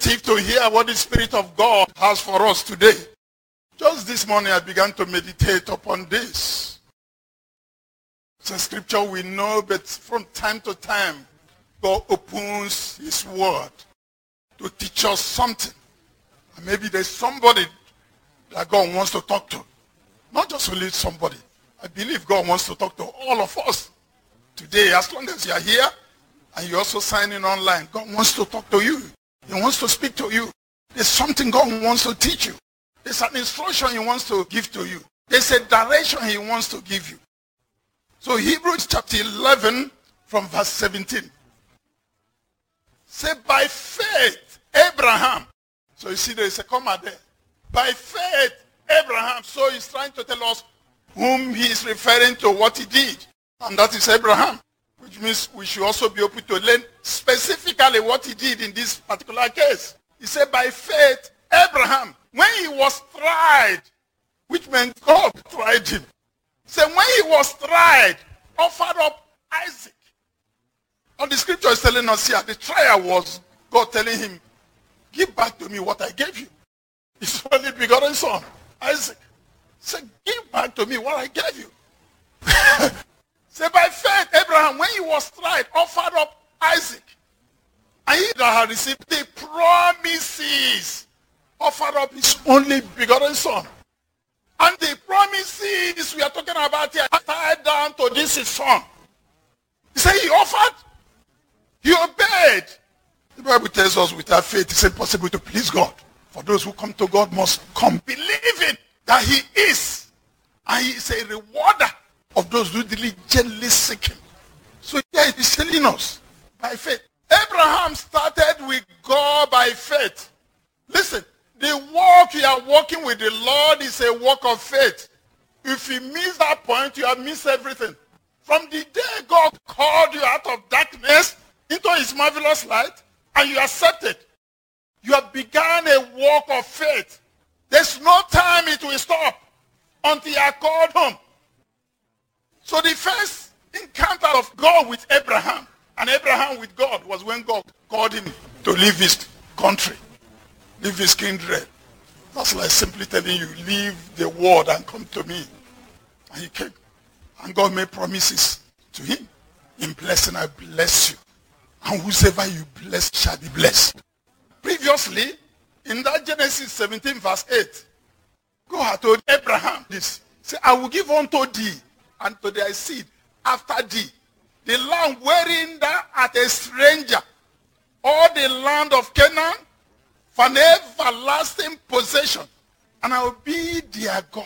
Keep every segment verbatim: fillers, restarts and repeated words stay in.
attentive to hear what the Spirit of God has for us today. Just this morning I began to meditate upon this. It's a scripture we know, but from time to time, God opens his word to teach us something. And maybe there's somebody that God wants to talk to. Not just only somebody. I believe God wants to talk to all of us today. As long as you are here and you're also signing online, God wants to talk to you. He wants to speak to you. There's something God wants to teach you. There's an instruction he wants to give to you. There's a direction he wants to give you. So Hebrews chapter eleven from verse seventeen. Say, by faith, Abraham. So you see there is a comma there. By faith, Abraham. So he's trying to tell us whom he is referring to, what he did. And that is Abraham. Which means we should also be able to learn specifically what he did in this particular case. He said, by faith, Abraham, when he was tried, which meant God tried him. So when he was tried, offered up Isaac. And the scripture is telling us here, the trial was God telling him, give back to me what I gave you. His only begotten son, Isaac. Say, give back to me what I gave you. Say, by faith, Abraham, when he was tried, offered up Isaac. And he that had received the promises, offered up his only begotten son. And the promises we are talking about here are tied down to this his son. He said he offered, he obeyed. The Bible tells us without faith it's impossible to please God. For those who come to God must come believing that he is. And he is a rewarder of those who diligently seek him. So yeah, he's telling us by faith. Abraham started with God by faith. Listen, the walk you are walking with the Lord is a walk of faith. If you miss that point, you have missed everything. From the day God called you out of darkness into his marvelous light, and you accepted, you have begun a walk of faith. There's no time it will stop until you are called home. So the first encounter of God with Abraham and Abraham with God was when God called him to leave his country, leave his kindred. That's like simply telling you, leave the world and come to me. And he came. And God made promises to him. In blessing I bless you. And whosoever you bless shall be blessed. Previously, in that Genesis seventeen verse eight, God had told Abraham this. Say, I will give unto thee and to thy seed after thee the land wherein thou art a stranger, all the land of Canaan, for an everlasting possession, and I will be their God.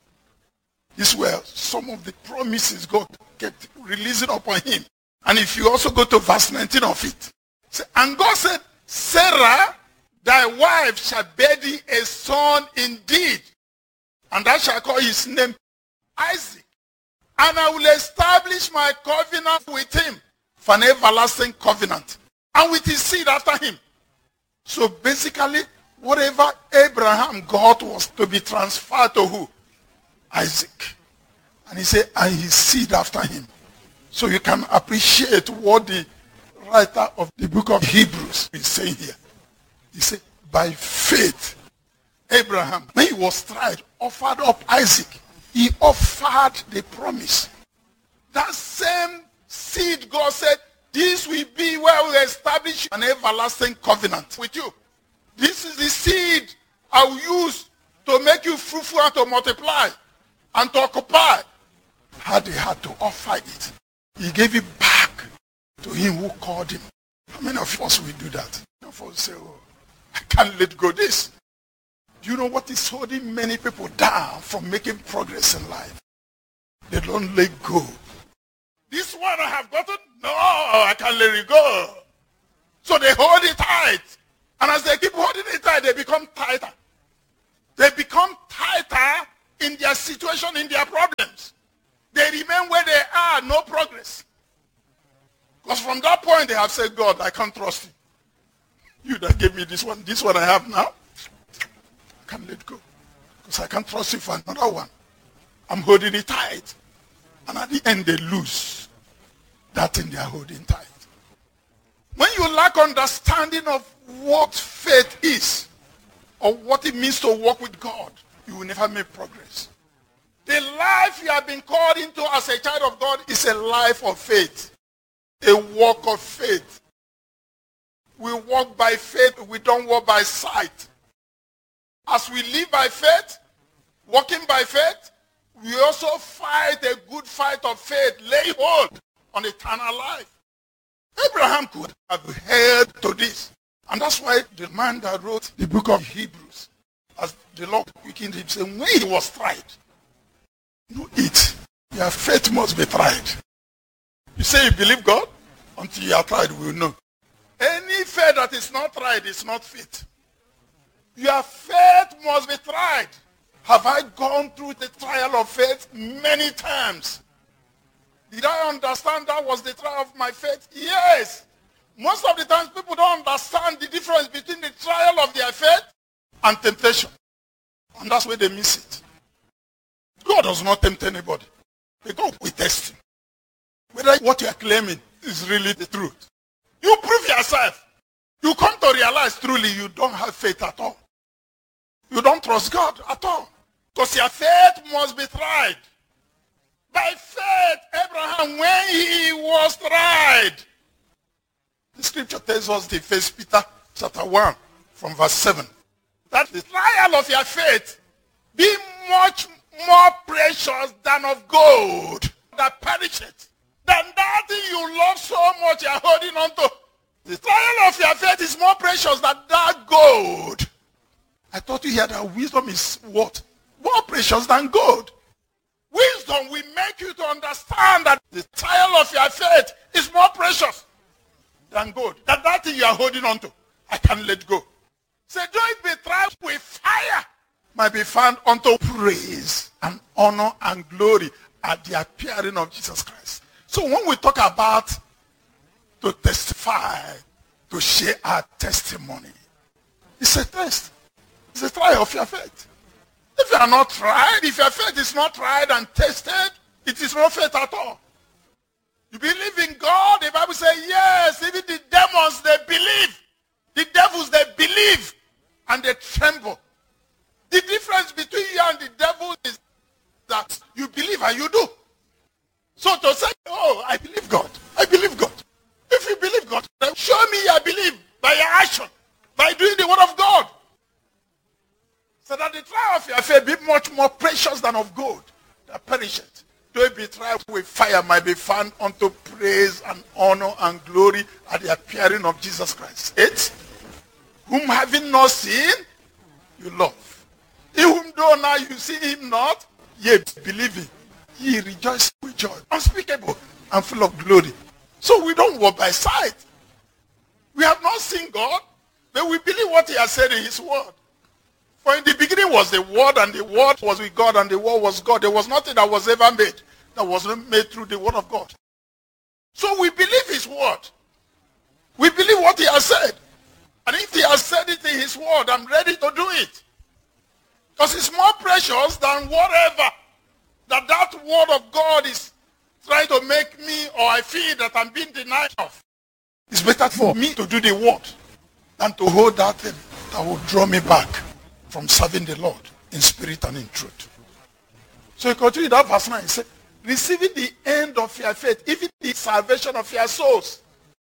These were some of the promises God kept releasing upon him. And if you also go to verse nineteen of it, say, and God said, Sarah, thy wife shall bear thee a son indeed, and thou shalt call his name Isaac. And I will establish my covenant with him for an everlasting covenant, and with his seed after him. So basically, whatever Abraham got was to be transferred to who? Isaac. And he said, and his seed after him. So you can appreciate what the writer of the book of Hebrews is saying here. He said, by faith, Abraham, when he was tried, offered up Isaac. He offered the promise. That same seed, God said, this will be where we establish an everlasting covenant with you. This is the seed I will use to make you fruitful and to multiply and to occupy. Had he had to offer it, he gave it back to him who called him. How many of us will do that? Some of us say, oh, I can't let go of this. Do you know what is holding many people down from making progress in life? They don't let go. This one I have gotten, no, I can't let it go. So they hold it tight. And as they keep holding it tight, they become tighter. They become tighter in their situation, in their problems. They remain where they are, no progress. Because from that point, they have said, God, I can't trust you. You that gave me this one, this one I have now, I can't let go. Because I can't trust you for another one. I'm holding it tight. And at the end, they lose that thing they are holding tight. When you lack understanding of what faith is, or what it means to walk with God, you will never make progress. The life you have been called into as a child of God is a life of faith, a walk of faith. We walk by faith, we don't walk by sight. As we live by faith, walking by faith, we also fight a good fight of faith, lay hold on eternal life. Abraham could have held to this. And that's why the man that wrote the book of Hebrews, as the Lord quickened him, said, when he was tried, you eat. Your faith must be tried. You say you believe God? Until you are tried, we will know. Any faith that is not tried is not faith. Your faith must be tried. Have I gone through the trial of faith many times? Did I understand that was the trial of my faith? Yes. Most of the times people don't understand the difference between the trial of their faith and temptation. And that's where they miss it. God does not tempt anybody. But God will test him. Whether what you are claiming is really the truth. You prove yourself. You come to realize truly you don't have faith at all. You don't trust God at all. Because your faith must be tried. By faith, Abraham, when he was tried, the scripture tells us in First Peter chapter one from verse seven, that the trial of your faith be much more precious than of gold that perisheth, than that thing you love so much you are holding on to. The trial of your faith is more precious than that gold. I thought you here that wisdom is what? More precious than gold. Wisdom will make you to understand that the trial of your faith is more precious than gold. That that thing you are holding on to, I can't let go. Say, though it be tried with fire, might be found unto praise and honor and glory at the appearing of Jesus Christ. So when we talk about to testify, to share our testimony, it's a test. It's a trial of your faith. If you are not tried, if your faith is not tried and tested, it is no faith at all. You believe in God, the Bible says, yes, even the demons, they believe. The devils, they believe and they tremble. The difference between you and the devil is that you believe and you do. So to say, oh, I believe God. I believe God. If you believe God, then show me your belief by your action, by doing the word of God. So that the trial of your faith be much more precious than of gold that perisheth. Though it be tried with fire, might be found unto praise and honor and glory at the appearing of Jesus Christ. Eight, whom having not seen, you love. In whom though now you see him not, yet believing, ye rejoice with joy, unspeakable and full of glory. So we don't walk by sight. We have not seen God, but we believe what he has said in his word. For in the beginning was the Word, and the Word was with God, and the Word was God. There was nothing that was ever made that was not made through the Word of God. So we believe his word. We believe what he has said. And if he has said it in his word, I'm ready to do it. Because it's more precious than whatever that that word of God is trying to make me, or I feel that I'm being denied of. It's better for me to do the word than to hold that thing that will draw me back from serving the Lord in spirit and in truth. So he continued that verse nine. He said, receiving the end of your faith, even the salvation of your souls,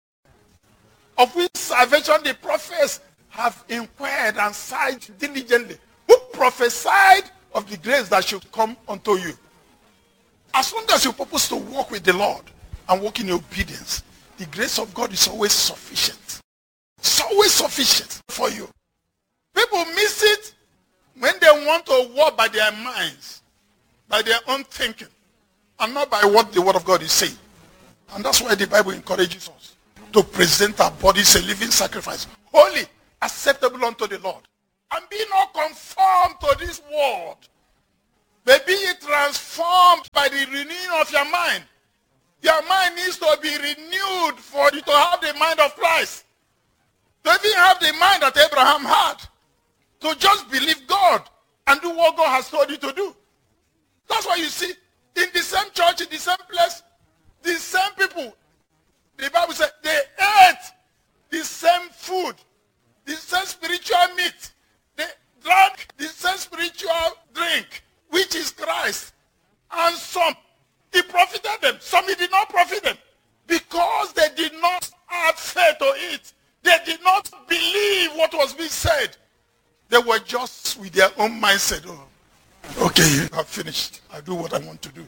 of which salvation the prophets have inquired and sighed diligently, who prophesied of the grace that should come unto you. As long as you purpose to walk with the Lord and walk in obedience, the grace of God is always sufficient. It's always sufficient for you. People miss it when they want to walk by their minds, by their own thinking, and not by what the word of God is saying. And that's why the Bible encourages us to present our bodies a living sacrifice, holy, acceptable unto the Lord. And be not conformed to this world, but be ye transformed by the renewing of your mind. Your mind needs to be renewed for you to have the mind of Christ. To even have the mind that Abraham had. To just believe God and do what God has told you to do. That's why you see, in the same church, in the same place, the same people, the Bible said, they ate the same food, the same spiritual meat. They drank the same spiritual drink, which is Christ. And some, he profited them. Some he did not profit them. Because they did not have faith to it. They did not believe what was being said. They were just with their own mindset. Oh, okay, I've finished. I do what I want to do.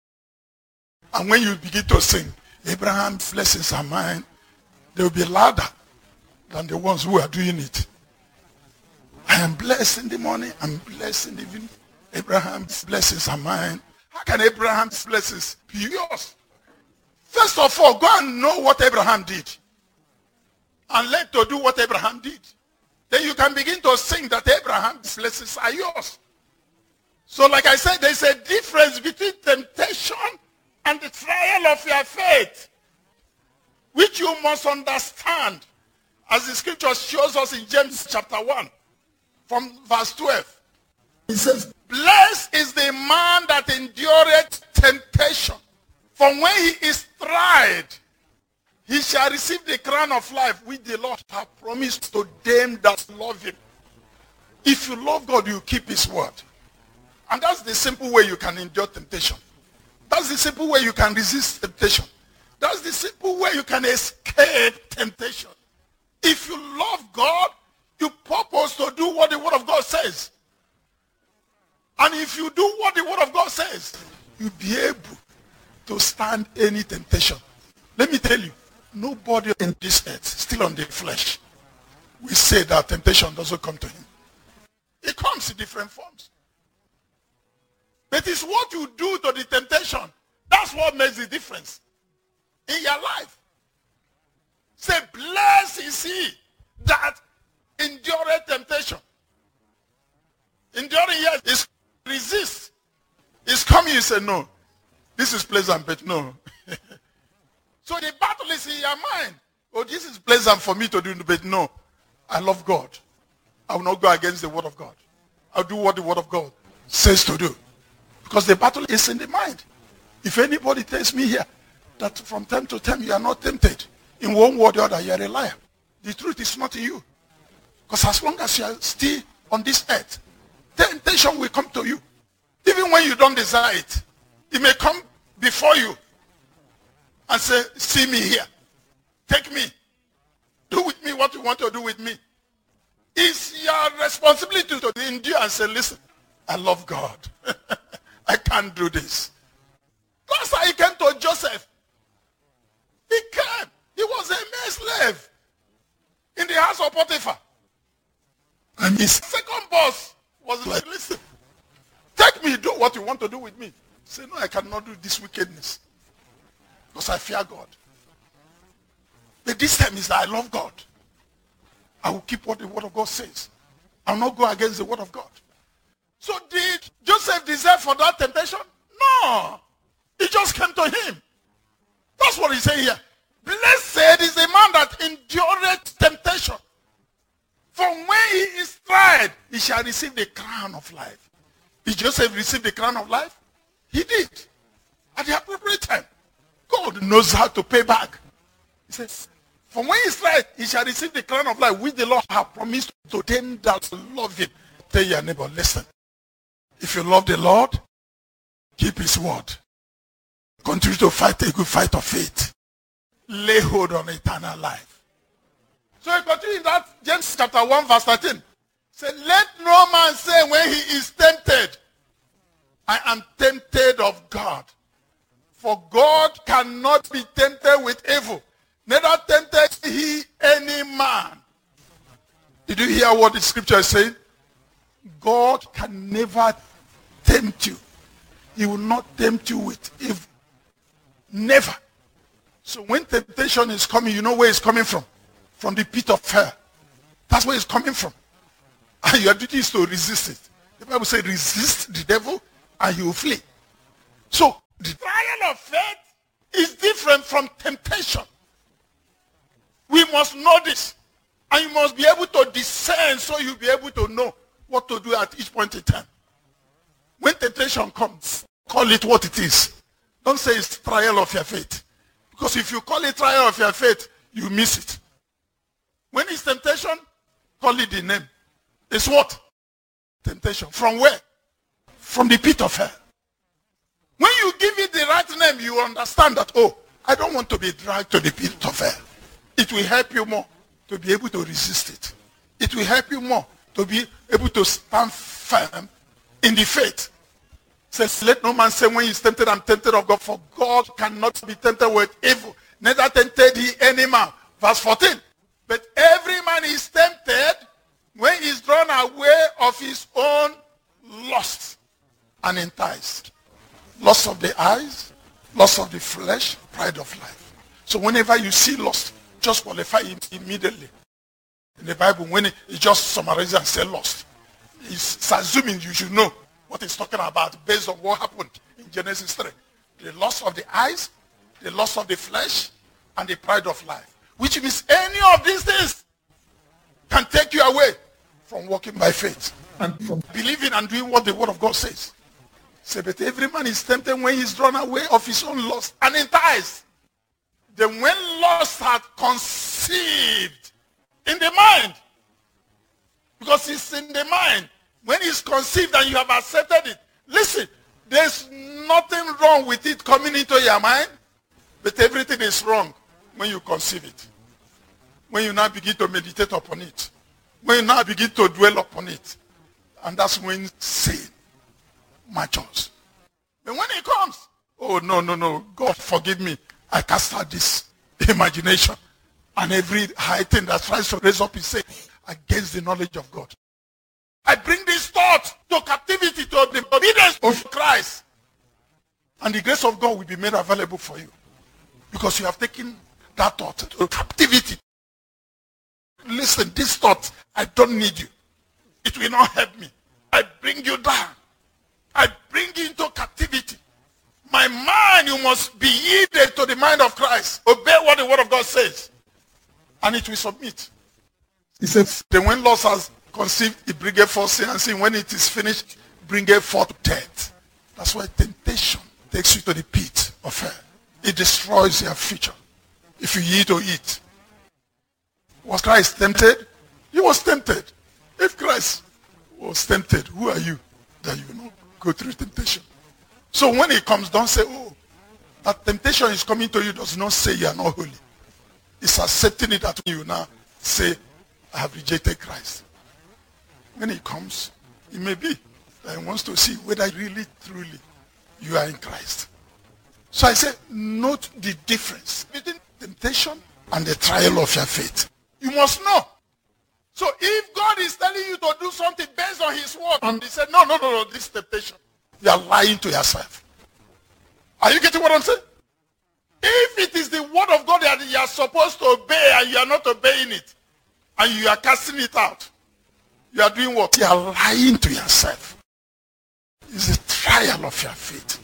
And when you begin to sing, Abraham's blessings are mine, they will be louder than the ones who are doing it. I am blessed in the morning, I'm blessed in the evening. Abraham's blessings are mine. How can Abraham's blessings be yours? First of all, go and know what Abraham did. And learn to do what Abraham did. Then you can begin to sing that Abraham's blessings are yours. So like I said, there's a difference between temptation and the trial of your faith, which you must understand, as the scripture shows us in James chapter one, from verse twelve. It says, blessed is the man that endureth temptation, for when he is tried, he shall receive the crown of life which the Lord hath promised to them that love him. If you love God, you keep his word. And that's the simple way you can endure temptation. That's the simple way you can resist temptation. That's the simple way you can escape temptation. If you love God, you purpose to do what the word of God says. And if you do what the word of God says, you'll be able to stand any temptation. Let me tell you, nobody in this earth, still on the flesh, we say that temptation doesn't come to him. It comes in different forms. But it's what you do to the temptation. That's what makes the difference in your life. Say, blessed is he that endureth temptation. Enduring, yes, is resist. It's coming, you say, no. This is pleasant, but no. So the battle is in your mind. Oh, this is pleasant for me to do, but no. I love God. I will not go against the word of God. I'll do what the word of God says to do. Because the battle is in the mind. If anybody tells me here that from time to time you are not tempted, in one word or the other, you are a liar. The truth is not in you. Because as long as you are still on this earth, temptation will come to you. Even when you don't desire it, it may come before you and say, see me here. Take me. Do with me what you want to do with me. It's your responsibility to endure and say, listen, I love God. I can't do this. That's how he came to Joseph. He came. He was a mere slave in the house of Potiphar. And his second boss was like, listen, take me, do what you want to do with me. Say, no, I cannot do this wickedness. Because I fear God. But this time is that I love God. I will keep what the word of God says. I will not go against the word of God. So did Joseph deserve for that temptation? No. It just came to him. That's what he's saying here. Blessed is the man that endureth temptation. For when he is tried, he shall receive the crown of life. Did Joseph receive the crown of life? He did. At the appropriate time. God knows how to pay back. He says, for when he is tried, he shall receive the crown of life which the Lord hath promised to them that love him. Tell your neighbor, listen. If you love the Lord, keep his word. Continue to fight a good fight of faith. Lay hold on eternal life. So he continues that, James chapter one verse thirteen. Say, let no man say when he is tempted, I am tempted of God. For God cannot be tempted with evil. Neither tempted he any man. Did you hear what the scripture is saying? God can never tempt you. He will not tempt you with evil. Never. So when temptation is coming, you know where it's coming from? From the pit of hell. That's where it's coming from. And your duty is to resist it. The Bible says resist the devil and he will flee. So the trial of faith is different from temptation. We must know this. And you must be able to discern so you'll be able to know what to do at each point in time. When temptation comes, call it what it is. Don't say it's trial of your faith. Because if you call it trial of your faith, you miss it. When it's temptation, call it the name. It's what? Temptation. From where? From the pit of hell. When you give it the right name, you understand that, oh, I don't want to be dragged to the pit of hell. It will help you more to be able to resist it. It will help you more to be able to stand firm in the faith. Says, let no man say when he is tempted, I'm tempted of God, for God cannot be tempted with evil. Neither tempted he any man. Verse fourteen. But every man is tempted when he is drawn away of his own lust and enticed. Lust of the eyes, lust of the flesh, pride of life. So whenever you see lust, just qualify it immediately. In the Bible, when it, it just summarizes and says lust, it's assuming you should know what it's talking about based on what happened in Genesis three. The lust of the eyes, the lust of the flesh, and the pride of life. Which means any of these things can take you away from walking by faith and from believing and doing what the word of God says. Say, but every man is tempted when he is drawn away of his own lust and enticed. Then when lust had conceived in the mind, because it's in the mind, when it's conceived and you have accepted it, listen, there's nothing wrong with it coming into your mind, but everything is wrong when you conceive it. When you now begin to meditate upon it. When you now begin to dwell upon it. And that's when sin matures. And when it comes, oh no, no, no, God forgive me. I cast out this imagination and every high thing that tries to raise up his head against the knowledge of God. I bring this thought to captivity, to the obedience of Christ. And the grace of God will be made available for you. Because you have taken that thought to captivity. Listen, this thought, I don't need you. It will not help me. I bring you down. I bring you into captivity. My mind, you must be yielded to the mind of Christ. Obey what the word of God says. And it will submit. He says, then when lust has conceived, it bringeth forth sin, and sin, when it is finished, bringeth forth death. That's why temptation takes you to the pit of hell. It destroys your future. If you eat or eat. Was Christ tempted? He was tempted. If Christ was tempted, who are you that you will not go through temptation? So when it comes, don't say, oh, that temptation is coming to you does not say you are not holy. It's accepting it that you now say, I have rejected Christ. When it comes, it may be that he wants to see whether really, truly, you are in Christ. So I say, note the difference between temptation and the trial of your faith. You must know. So if God is telling you to do something based on his word, and he said, no, no, no, no, this temptation, you are lying to yourself. Are you getting what I'm saying? If it is the word of God that you are supposed to obey and you are not obeying it, and you are casting it out, you are doing what? You are lying to yourself. It's a trial of your faith.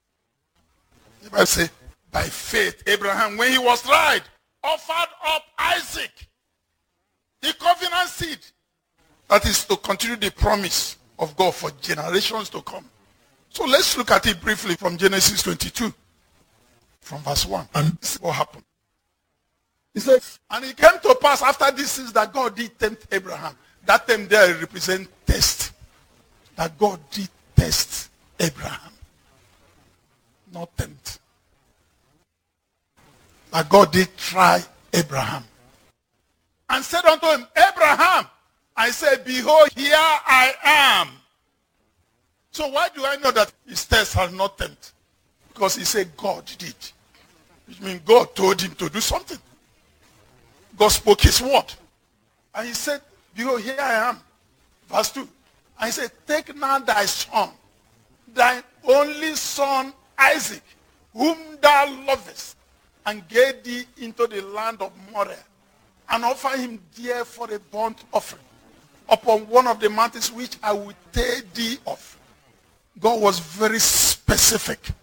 The Bible says, by faith, Abraham, when he was tried, offered up Isaac, the covenant seed. That is to continue the promise of God for generations to come. So let's look at it briefly from Genesis twenty-two, from verse one. And this is what happened. He says, and it came to pass after this is that God did tempt Abraham. That term there represents test. That God did test Abraham. Not tempt. That God did try Abraham. And said unto him, Abraham, I said, behold, here I am. So why do I know that his test has not tempt? Because he said God did. Which means God told him to do something. God spoke his word. And he said, behold, here I am. Verse two. And he said, take now thy son, thine only son Isaac, whom thou lovest, and get thee into the land of Moriah, and offer him there for a burnt offering upon one of the mountains which I will tell thee of. God was very specific